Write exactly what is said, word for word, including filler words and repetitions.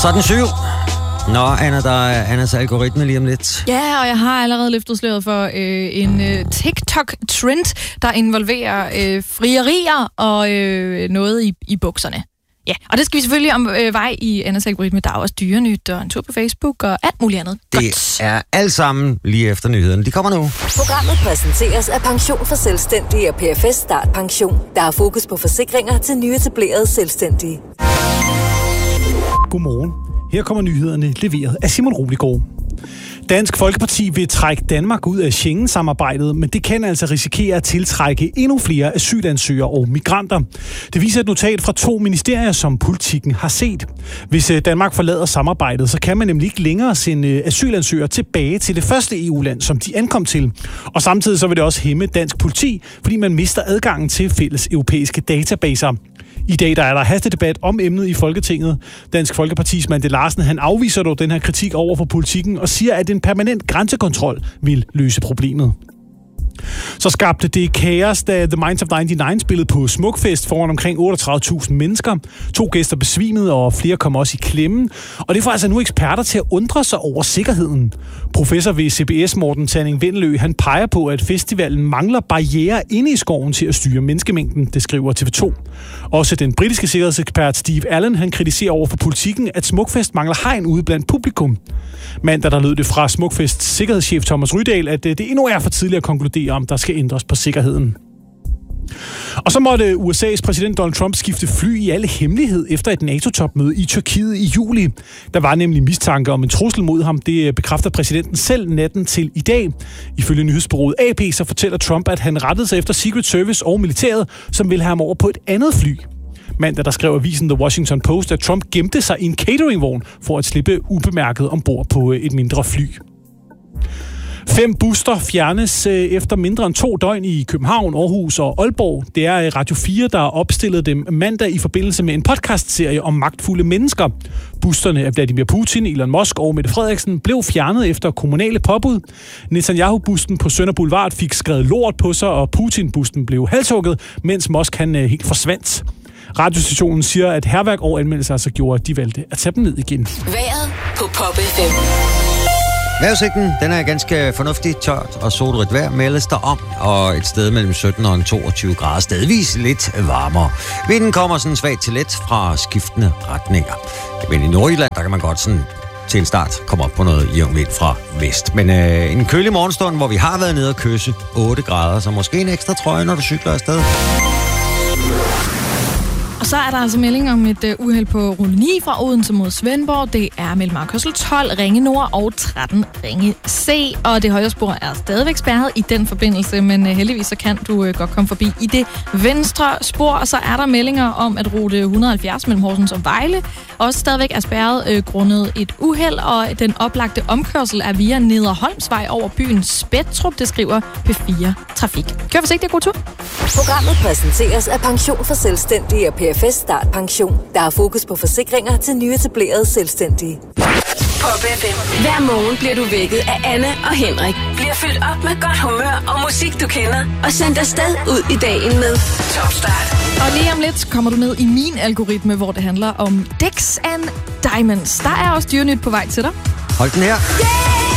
Så er den syv. Nå, Anna, der er Annas algoritme lige om lidt. Ja, og jeg har allerede løftet sløret for øh, en øh, TikTok-trend, der involverer øh, frierier og øh, noget i, i bukserne. Ja, og det skal vi selvfølgelig om øh, vej i Annas algoritme. Der er også dyrenyt og en tur på Facebook og alt muligt andet. Det Godt. er alt sammen lige efter nyhederne. De kommer nu. Programmet præsenteres af Pension for Selvstændige og P F S Start Pension. Der er fokus på forsikringer til nyetablerede selvstændige. Godmorgen. Her kommer nyhederne leveret af Simon Roligård. Dansk Folkeparti vil trække Danmark ud af Schengen-samarbejdet, men det kan altså risikere at tiltrække endnu flere asylansøgere og migranter. Det viser et notat fra to ministerier, som Politikken har set. Hvis Danmark forlader samarbejdet, så kan man nemlig ikke længere sende asylansøgere tilbage til det første E U-land, som de ankom til. Og samtidig så vil det også hæmme dansk politi, fordi man mister adgangen til fælles europæiske databaser. I dag der er der hastedebat om emnet i Folketinget. Dansk Folkepartis Malte Larsen han afviser dog den her kritik over for Politikken og siger, at en permanent grænsekontrol vil løse problemet. Så skabte det kaos, da The Minds of nioghalvfems spillede på Smukfest foran omkring otteogtredive tusind mennesker. To gæster besvimede, og flere kom også i klemme. Og det får altså nu eksperter til at undre sig over sikkerheden. Professor ved C B S Morten Tanning-Vendelø, han peger på, at festivalen mangler barrierer inde i skoven til at styre menneskemængden, det skriver T V to. Også den britiske sikkerhedsekspert Steve Allen, han kritiserer over for Politikken, at Smukfest mangler hegn ude blandt publikum. Mandag der lød det fra Smukfests sikkerhedschef Thomas Rydahl, at det endnu er for tidligt at konkludere, om der skal ændres på sikkerheden. Og så måtte U S A's præsident Donald Trump skifte fly i al hemmelighed efter et NATO-topmøde i Tyrkiet i juli. Der var nemlig mistanke om en trussel mod ham. Det bekræfter præsidenten selv natten til i dag. Ifølge nyhedsbureauet A P så fortæller Trump, at han rettede sig efter Secret Service og militæret, som ville have ham over på et andet fly. Mandag der skrev avisen The Washington Post, at Trump gemte sig i en cateringvogn for at slippe ubemærket ombord på et mindre fly. Fem buster fjernes efter mindre end to døgn i København, Aarhus og Aalborg. Det er Radio fire, der opstillede dem mandag i forbindelse med en podcastserie om magtfulde mennesker. Busterne af Vladimir Putin, Elon Musk og Mette Frederiksen blev fjernet efter kommunale påbud. Netanyahu-busten på Sønder Boulevard fik skrevet lort på sig, og Putin-busten blev halshugget, mens Musk han helt forsvandt. Radiostationen siger, at hærværk og anmeldelser altså gjorde, at de valgte at tage dem ned igen. Vejret på Pop F M. Vejrudsigten, den er ganske fornuftig, tørt og solrigt vejr meldes der om, og et sted mellem sytten og toogtyve grader, stedvis lidt varmere. Vinden kommer sådan svagt til let fra skiftende retninger. Men i Nordjylland, der kan man godt sådan til en start komme op på noget jævn vind fra vest. Men øh, en kølig morgenstund, hvor vi har været nede og kysse otte grader, så måske en ekstra trøje, når du cykler afsted. Og så er der altså melding om et uh, uheld på rute ni fra Odense mod Svendborg. Det er mellem afkørsel tolv, Ringe Nord og tretten, Ringe C. Og det højre spor er stadigvæk spærret i den forbindelse, men uh, heldigvis så kan du uh, godt komme forbi i det venstre spor. Og så er der meldinger om, at rute et hundrede og halvfjerds mellem Horsens og Vejle også stadigvæk er spærret uh, grundet et uheld. Og den oplagte omkørsel er via Nederholmsvej over byen Spættrup. Det skriver P fire Trafik. Kør forsigtigt, god tur. Programmet præsenteres af Pension for Selvstændige og P F S Start Pension. Der er fokus på forsikringer til nyetablerede selvstændige. Pop F M. Hver morgen bliver du vækket af Anne og Henrik. Bliver fyldt op med godt humør og musik, du kender. Og sendt afsted ud i dagen med Top Start. Og lige om lidt kommer du ned i min algoritme, hvor det handler om Dicks and Diamonds. Der er også dyrenyt på vej til dig. Hold den her. Yeah!